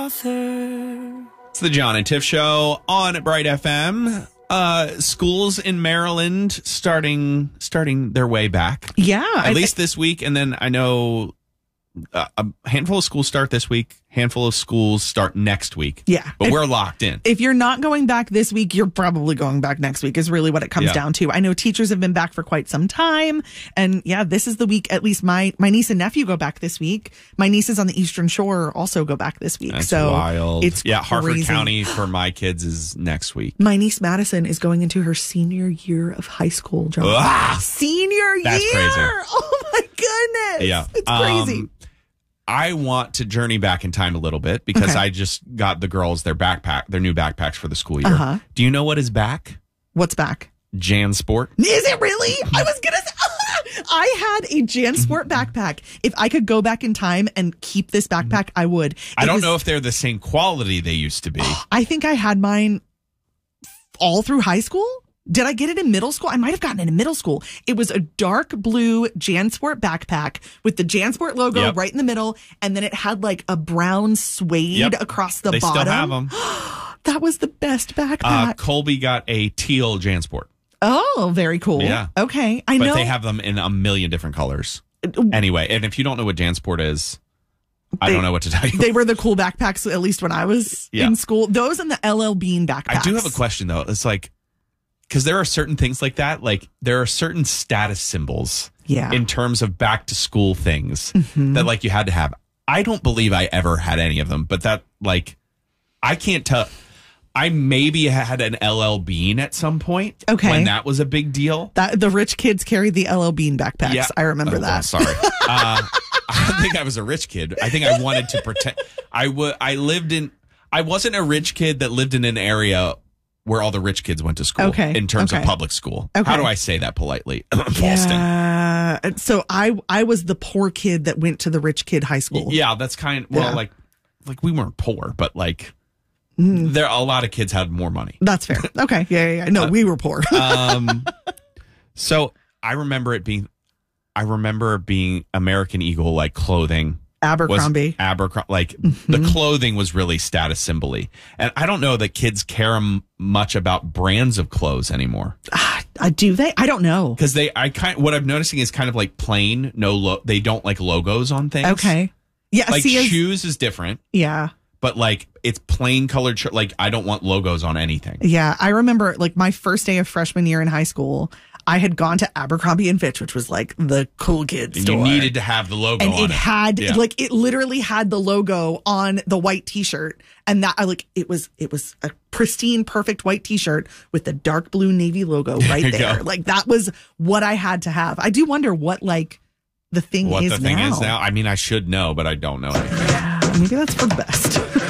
author. It's the John and Tiff Show on Bright FM. Schools in Maryland starting their way back. Yeah. At least this week. And then I know a handful of schools start this week. Handful of schools start next week. Yeah. But we're locked in. If you're not going back this week, you're probably going back next week is really what it comes down to. I know teachers have been back for quite some time. And yeah, this is the week. At least my niece and nephew go back this week. My nieces on the Eastern Shore also go back this week. That's so wild. It's Harford crazy. County for my kids is next week. My niece Madison is going into her senior year of high school, John. Senior That's year. crazy. Oh my goodness. Yeah. It's crazy. I want to journey back in time a little bit because I just got the girls their new backpacks for the school year. Uh-huh. Do you know what is back? What's back? JanSport. Is it really? I was going to say, I had a JanSport backpack. If I could go back in time and keep this backpack, I would. I don't know if they're the same quality they used to be. I think I had mine all through high school. Did I get it in middle school? I might have gotten it in middle school. It was a dark blue JanSport backpack with the JanSport logo right in the middle. And then it had like a brown suede across the bottom. They still have them. That was the best backpack. Colby got a teal JanSport. Oh, very cool. Yeah. Okay. I know. But they have them in a million different colors. Anyway, and if you don't know what JanSport is, I don't know what to tell you. They were the cool backpacks, at least when I was in school. Those and the LL Bean backpacks. I do have a question, though. It's like, because there are certain things like that. Like, there are certain status symbols in terms of back to school things that, like, you had to have. I don't believe I ever had any of them, but that, like, I can't tell. I maybe had an LL Bean at some point when that was a big deal. The rich kids carried the LL Bean backpacks. Yeah. I remember that. Well, sorry. I don't think I was a rich kid. I think I wanted to pretend. I wasn't a rich kid that lived in an area where all the rich kids went to school in terms of public school. How do I say that politely? Boston. So I was the poor kid that went to the rich kid high school. Yeah, that's like we weren't poor, but like there a lot of kids had more money. That's fair. Okay. Yeah. No, we were poor. So I remember being American Eagle like clothing. Abercrombie. Like the clothing was really status symbol-y. And I don't know that kids care much about brands of clothes anymore. Do they? I don't know. Because what I'm noticing is kind of like plain, they don't like logos on things. Okay. Yeah. Like shoes is different. Yeah. But like it's plain colored, like I don't want logos on anything. Yeah. I remember like my first day of freshman year in high school, I had gone to Abercrombie and Fitch, which was like the cool kid store. You needed to have the logo on it. And it had like it literally had the logo on the white t-shirt. And that it was a pristine, perfect white t-shirt with the dark blue navy logo right there. Go. Like that was what I had to have. I do wonder what like the thing is now. I mean, I should know, but I don't know. Yeah, maybe that's for the best.